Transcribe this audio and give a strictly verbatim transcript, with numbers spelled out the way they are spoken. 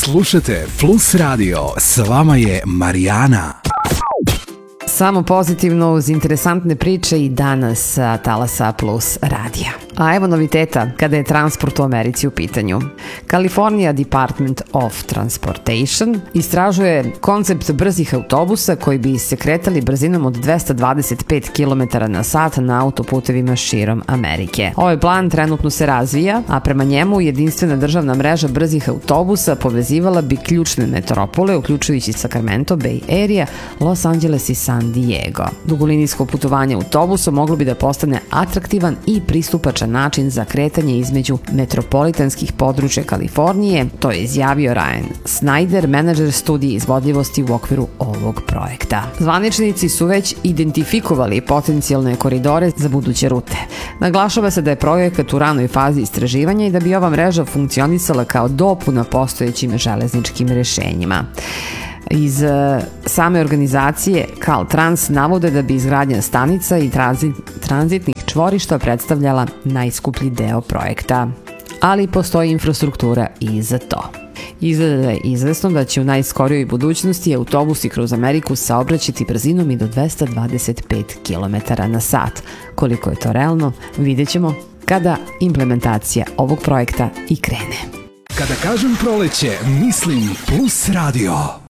Slušajte Plus Radio, s vama je Marijana. Samo pozitivno uz interesantne priče i danas sa Talasa Plus radija. A evo noviteta kada je transport u Americi u pitanju. California Department of Transportation istražuje koncept brzih autobusa koji bi se kretali brzinom od dvesta dvadeset pet kilometara na sat na autoputevima širom Amerike. Ovaj plan trenutno se razvija, a prema njemu jedinstvena državna mreža brzih autobusa povezivala bi ključne metropole, uključujući Sacramento, Bay Area, Los Angeles i San Diego. Dugolinijsko putovanje autobusom moglo bi da postane atraktivan i pristupačan način za kretanje između metropolitanskih područja Kalifornije, to je izjavio Ryan Snyder, menadžer studije izvodljivosti u okviru ovog projekta. Zvaničnici su već identifikovali potencijalne koridore za buduće rute. Naglašava se da je projekat u ranoj fazi istraživanja i da bi ova mreža funkcionisala kao dopuna postojećim železničkim rešenjima. Iz same organizacije Caltrans navode da bi izgradnja stanica i tranzit, tranzitnih čvorišta predstavljala najskuplji deo projekta, ali postoji infrastruktura i za to. Izgleda da je izvesno da će u najskorijoj budućnosti autobusi kroz Ameriku saobraćati brzinom i do dvesta dvadeset pet kilometara na sat. Koliko je to realno, vidjet ćemo kada implementacija ovog projekta i krene. Kada kažem proleće, mislim Plus Radio.